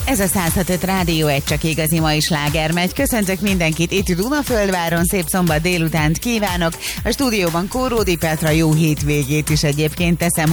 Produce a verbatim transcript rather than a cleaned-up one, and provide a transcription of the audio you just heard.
Ez a száz hat öt Rádió, egy csak igazi mai sláger megy. Köszöntök mindenkit itt Dunaföldváron, szép szombat délutánt kívánok. A stúdióban Kóródi Petra, jó hétvégét is egyébként teszem